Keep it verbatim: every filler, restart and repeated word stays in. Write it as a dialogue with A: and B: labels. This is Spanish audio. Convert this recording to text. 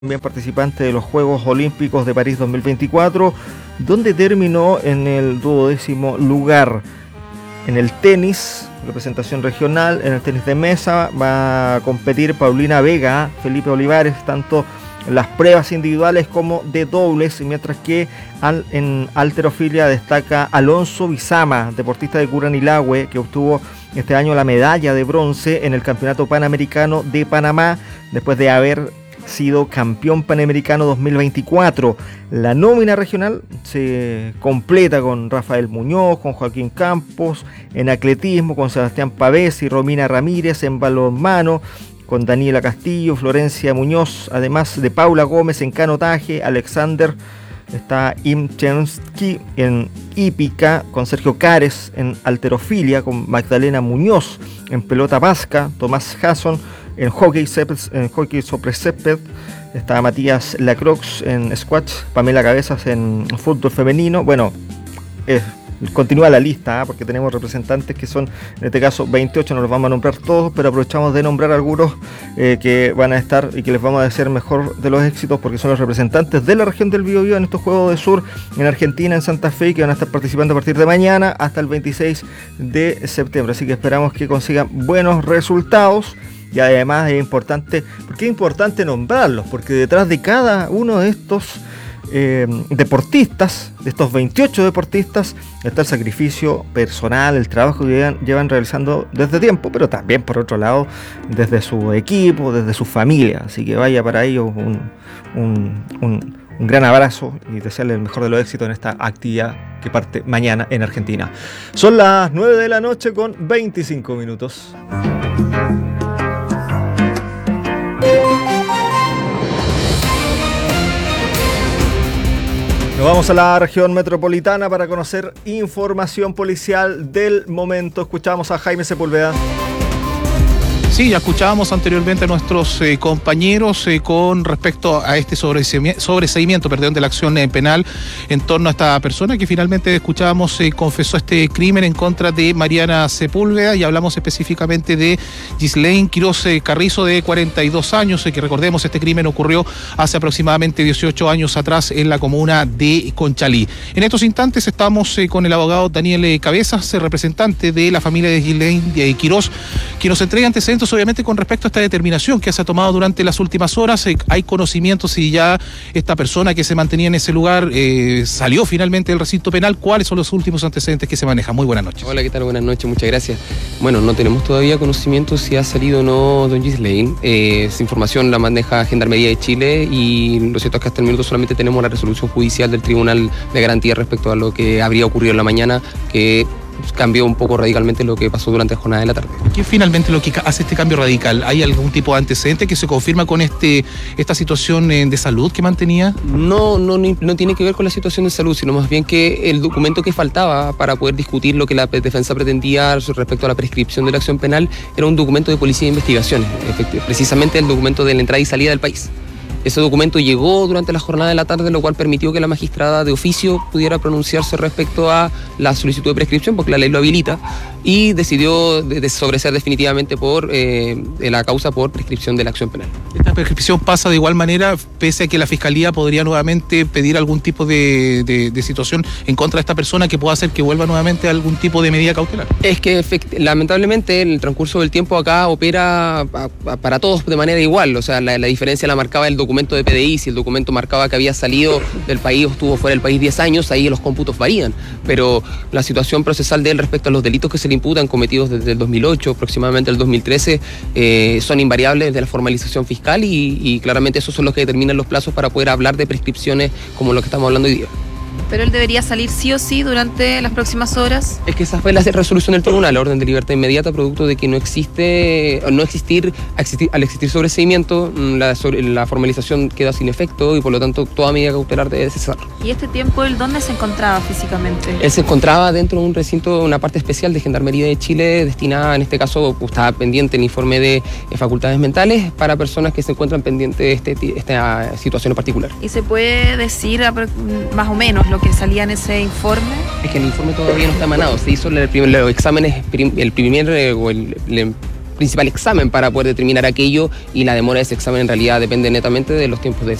A: También participante de los Juegos Olímpicos de París dos mil veinticuatro, donde terminó en el duodécimo lugar. En el tenis, representación regional, en el tenis de mesa va a competir Paulina Vega, Felipe Olivares, tanto en las pruebas individuales como de dobles, mientras que al, en halterofilia destaca Alonso Bizama, deportista de Curanilahue, que obtuvo este año la medalla de bronce en el Campeonato Panamericano de Panamá, después de haber sido campeón panamericano dos mil veinticuatro. La nómina regional se completa con Rafael Muñoz, con Joaquín Campos, en atletismo con Sebastián Pavés y Romina Ramírez, en balonmano con Daniela Castillo, Florencia Muñoz, además de Paula Gómez en canotaje, Alexander está Imchensky en hípica, con Sergio Cares en halterofilia, con Magdalena Muñoz en pelota vasca, Tomás Jason en hockey, en hockey sobre césped, está Matías Lacroix en squash, Pamela Cabezas en fútbol femenino. Bueno, eh, continúa la lista, ¿eh? porque tenemos representantes que son, en este caso veintiocho, no los vamos a nombrar todos, pero aprovechamos de nombrar algunos eh, que van a estar y que les vamos a desear mejor de los éxitos, porque son los representantes de la región del Biobío en estos Juegos de Sur, en Argentina, en Santa Fe, que van a estar participando a partir de mañana hasta el veintiséis de septiembre, así que esperamos que consigan buenos resultados. Y además es importante, porque es importante nombrarlos, porque detrás de cada uno de estos eh, deportistas, de estos veintiocho deportistas, está el sacrificio personal, el trabajo que llevan, llevan realizando desde tiempo, pero también por otro lado desde su equipo, desde su familia. Así que vaya para ellos un, un, un, un gran abrazo y desearles el mejor de los éxitos en esta actividad que parte mañana en Argentina. Son las nueve de la noche con veinticinco minutos. Nos vamos a la región metropolitana para conocer información policial del momento. Escuchamos a Jaime Sepúlveda.
B: Sí, ya escuchábamos anteriormente a nuestros eh, compañeros eh, con respecto a este sobreseimiento, sobreseimiento perdón, de la acción eh, penal en torno a esta persona que finalmente escuchábamos eh, confesó este crimen en contra de Mariana Sepúlveda, y hablamos específicamente de Ghislaine Quiroz eh, Carrizo, de cuarenta y dos años, eh, que recordemos este crimen ocurrió hace aproximadamente dieciocho años atrás en la comuna de Conchalí. En estos instantes estamos eh, con el abogado Daniel eh, Cabezas, eh, representante de la familia de Ghislaine eh, Quiroz, que nos entrega antecedentes obviamente con respecto a esta determinación que se ha tomado durante las últimas horas. Eh, hay conocimientos si ya esta persona que se mantenía en ese lugar eh, salió finalmente del recinto penal. ¿Cuáles son los últimos antecedentes que se manejan? Muy buenas noches.
C: Hola, ¿qué tal? Buenas noches, muchas gracias. Bueno, no tenemos todavía conocimiento si ha salido o no don Ghislaine. Eh, esa información la maneja Gendarmería de Chile, y lo cierto es que hasta el minuto solamente tenemos la resolución judicial del Tribunal de Garantía respecto a lo que habría ocurrido en la mañana, que cambió un poco radicalmente lo que pasó durante la jornada de la tarde.
B: ¿Qué es finalmente lo que hace este cambio radical? ¿Hay algún tipo de antecedente que se confirma con este esta situación de salud que mantenía?
C: No, no, no tiene que ver con la situación de salud, sino más bien que el documento que faltaba para poder discutir lo que la defensa pretendía respecto a la prescripción de la acción penal era un documento de policía de investigaciones, precisamente el documento de la entrada y salida del país. Ese documento llegó durante la jornada de la tarde, lo cual permitió que la magistrada de oficio pudiera pronunciarse respecto a la solicitud de prescripción, porque la ley lo habilita, y decidió de, de sobreseer definitivamente por eh, la causa por prescripción de la acción penal.
B: ¿Esta prescripción pasa de igual manera, pese a que la Fiscalía podría nuevamente pedir algún tipo de, de, de situación en contra de esta persona que pueda hacer que vuelva nuevamente a algún tipo de medida cautelar?
C: Es que lamentablemente en el transcurso del tiempo acá opera a, a, para todos de manera igual. O sea, la, la diferencia la marcaba el documento documento de P D I. Si el documento marcaba que había salido del país o estuvo fuera del país diez años, ahí los cómputos varían, pero la situación procesal de él respecto a los delitos que se le imputan cometidos desde el dos mil ocho, aproximadamente el dos mil trece, eh, son invariables de la formalización fiscal, y, y claramente esos son los que determinan los plazos para poder hablar de prescripciones como lo que estamos hablando hoy día.
D: ¿Pero él debería salir sí o sí durante las próximas horas?
C: Es que esa fue la resolución del tribunal, la orden de libertad inmediata, producto de que no existe, no existir, existir al existir sobreseimiento, la, sobre, la formalización queda sin efecto, y por lo tanto toda medida cautelar debe cesar.
D: ¿Y este tiempo él dónde se encontraba físicamente?
C: Él se encontraba dentro de un recinto, una parte especial de Gendarmería de Chile, destinada, en este caso, estaba pendiente el informe de eh, facultades mentales para personas que se encuentran pendientes de este, esta situación en particular.
D: ¿Y se puede decir más o menos lo que salía en ese informe?
C: Es que el informe todavía no está emanado, se hizo el primer, los exámenes, el primer o el, el principal examen para poder determinar aquello, y la demora de ese examen en realidad depende netamente de los tiempos de